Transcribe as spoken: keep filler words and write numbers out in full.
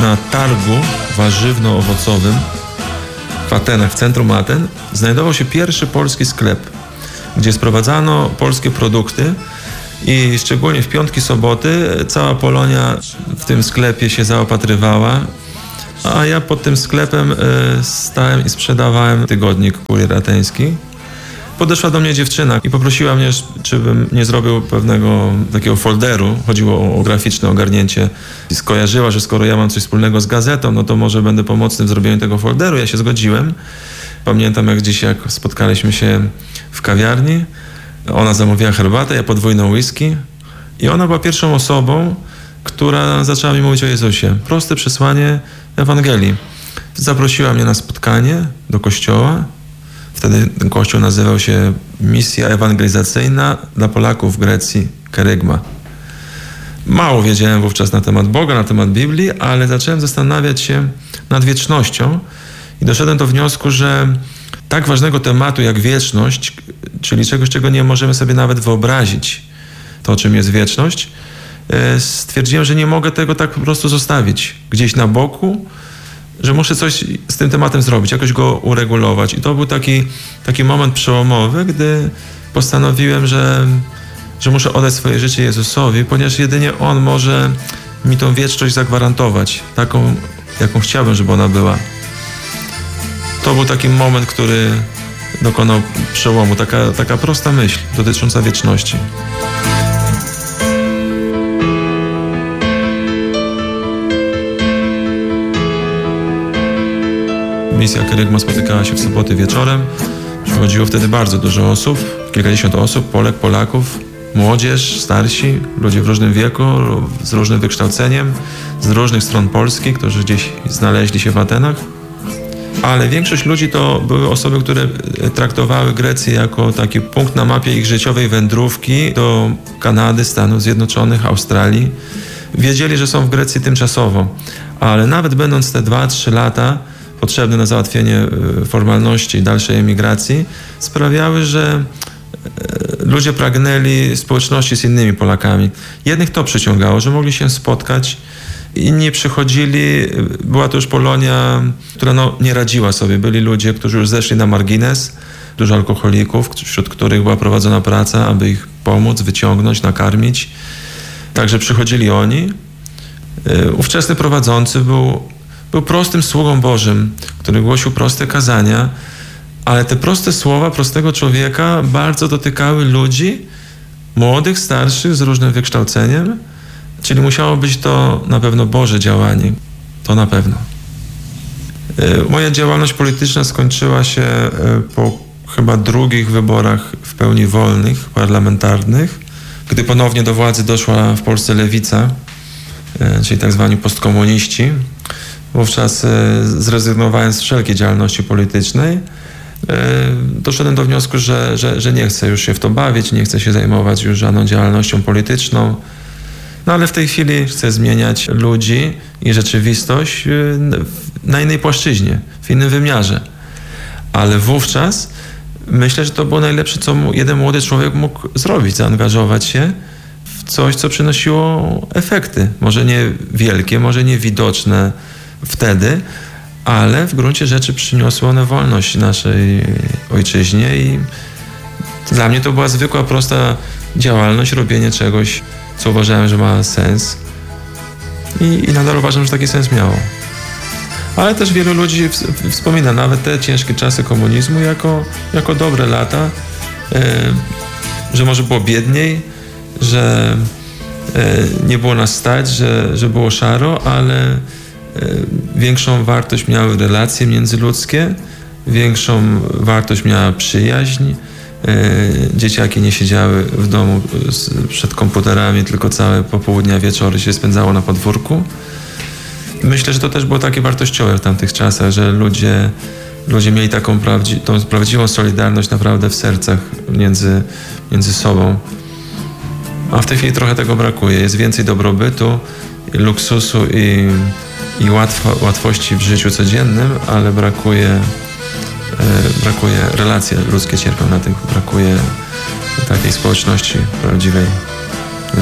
na targu warzywno-owocowym w Atenach, w centrum Aten, znajdował się pierwszy polski sklep, gdzie sprowadzano polskie produkty i szczególnie w piątki, soboty cała Polonia w tym sklepie się zaopatrywała, a ja pod tym sklepem y, stałem i sprzedawałem tygodnik Kurier Ateński. Podeszła do mnie dziewczyna i poprosiła mnie, czy bym nie zrobił pewnego takiego folderu. Chodziło o, o graficzne ogarnięcie. I skojarzyła, że skoro ja mam coś wspólnego z gazetą, no to może będę pomocny w zrobieniu tego folderu. Ja się zgodziłem. Pamiętam jak dziś, jak spotkaliśmy się w kawiarni. Ona zamówiła herbatę, ja podwójną whisky. I ona była pierwszą osobą, która zaczęła mi mówić o Jezusie. Proste przesłanie Ewangelii. Zaprosiła mnie na spotkanie do kościoła. Wtedy ten kościół nazywał się Misja Ewangelizacyjna dla Polaków w Grecji, Kerygma. Mało wiedziałem wówczas na temat Boga, na temat Biblii, ale zacząłem zastanawiać się nad wiecznością i doszedłem do wniosku, że tak ważnego tematu jak wieczność, czyli czegoś, czego nie możemy sobie nawet wyobrazić, to czym jest wieczność, stwierdziłem, że nie mogę tego tak po prostu zostawić gdzieś na boku, że muszę coś z tym tematem zrobić, jakoś go uregulować. I to był taki, taki moment przełomowy, gdy postanowiłem, że, że muszę oddać swoje życie Jezusowi, ponieważ jedynie On może mi tą wieczność zagwarantować, taką, jaką chciałbym, żeby ona była. To był taki moment, który dokonał przełomu, taka, taka prosta myśl dotycząca wieczności. Misja Kerygma spotykała się w soboty wieczorem. Przychodziło wtedy bardzo dużo osób, kilkadziesiąt osób, Polek, Polaków, młodzież, starsi, ludzie w różnym wieku, z różnym wykształceniem, z różnych stron Polski, którzy gdzieś znaleźli się w Atenach. Ale większość ludzi to były osoby, które traktowały Grecję jako taki punkt na mapie ich życiowej wędrówki do Kanady, Stanów Zjednoczonych, Australii. Wiedzieli, że są w Grecji tymczasowo, ale nawet będąc te dwa trzy lata potrzebne na załatwienie formalności dalszej emigracji, sprawiały, że ludzie pragnęli społeczności z innymi Polakami. Jednych to przyciągało, że mogli się spotkać, inni przychodzili, była to już Polonia, która no, nie radziła sobie. Byli ludzie, którzy już zeszli na margines, dużo alkoholików, wśród których była prowadzona praca, aby ich pomóc, wyciągnąć, nakarmić. Także przychodzili oni. Ówczesny prowadzący był Był prostym sługą Bożym, który głosił proste kazania, ale te proste słowa prostego człowieka bardzo dotykały ludzi, młodych, starszych, z różnym wykształceniem, czyli musiało być to na pewno Boże działanie. To na pewno. Moja działalność polityczna skończyła się po chyba drugich wyborach w pełni wolnych, parlamentarnych, gdy ponownie do władzy doszła w Polsce lewica, czyli tak zwani postkomuniści. Wówczas zrezygnowałem z wszelkiej działalności politycznej. Doszedłem do wniosku, że, że, że nie chcę już się w to bawić, nie chcę się zajmować już żadną działalnością polityczną. No ale w tej chwili chcę zmieniać ludzi i rzeczywistość na innej płaszczyźnie, w innym wymiarze. Ale wówczas myślę, że to było najlepsze, co jeden młody człowiek mógł zrobić, zaangażować się w coś, co przynosiło efekty. Może nie wielkie, może nie widoczne wtedy, ale w gruncie rzeczy przyniosły one wolność naszej ojczyźnie i dla mnie to była zwykła, prosta działalność, robienie czegoś, co uważałem, że ma sens i, i nadal uważam, że taki sens miało. Ale też wielu ludzi wspomina nawet te ciężkie czasy komunizmu jako, jako dobre lata, yy, że może było biedniej, że yy, nie było nas stać, że, że było szaro, ale większą wartość miały relacje międzyludzkie, większą wartość miała przyjaźń. Dzieciaki nie siedziały w domu przed komputerami, tylko całe popołudnia, wieczory się spędzało na podwórku. Myślę, że to też było takie wartościowe w tamtych czasach, że ludzie, ludzie mieli taką prawdzi- tą prawdziwą solidarność naprawdę w sercach między, między sobą. A w tej chwili trochę tego brakuje. Jest więcej dobrobytu, luksusu i i łatwo, łatwości w życiu codziennym, ale brakuje, e, brakuje relacje ludzkie cierpią na tym, brakuje takiej społeczności prawdziwej.